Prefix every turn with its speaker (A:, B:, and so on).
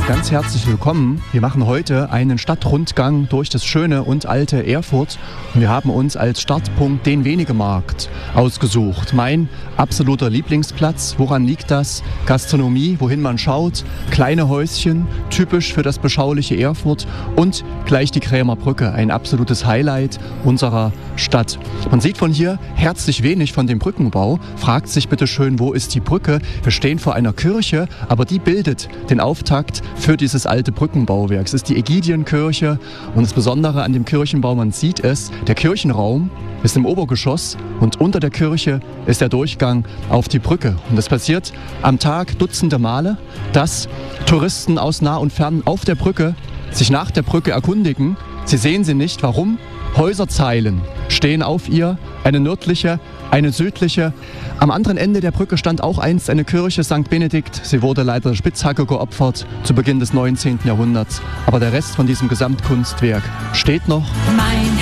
A: Ganz herzlich willkommen. Wir machen heute einen Stadtrundgang durch das schöne und alte Erfurt. Und wir haben uns als Startpunkt den Wenigemarkt ausgesucht. Mein absoluter Lieblingsplatz. Woran liegt das? Gastronomie, wohin man schaut. Kleine Häuschen, typisch für das beschauliche Erfurt. Und gleich die Krämer Brücke, ein absolutes Highlight unserer Stadt. Man sieht von hier herzlich wenig von dem Brückenbau. Fragt sich bitte schön, wo ist die Brücke? Wir stehen vor einer Kirche, aber die bildet den Auftakt für dieses alte Brückenbauwerk. Es ist die Ägidienkirche und das Besondere an dem Kirchenbau, man sieht es, der Kirchenraum ist im Obergeschoss und unter der Kirche ist der Durchgang auf die Brücke. Und das passiert am Tag dutzende Male, dass Touristen aus nah und fern auf der Brücke sich nach der Brücke erkundigen. Sie sehen sie nicht. Warum? Häuserzeilen stehen auf ihr, eine nördliche, eine südliche. Am anderen Ende der Brücke stand auch einst eine Kirche St. Benedikt. Sie wurde leider der Spitzhacke geopfert zu Beginn des 19. Jahrhunderts. Aber der Rest von diesem Gesamtkunstwerk steht noch.
B: Mein